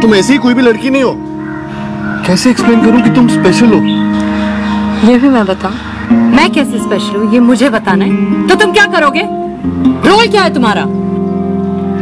तुम ऐसी कोई भी लड़की नहीं हो। कैसे एक्सप्लेन करूं कि तुम स्पेशल हो? ये भी मैं बताऊं? मैं कैसे स्पेशल हूँ ये मुझे बताना है, तो तुम क्या करोगे? रोल क्या है तुम्हारा?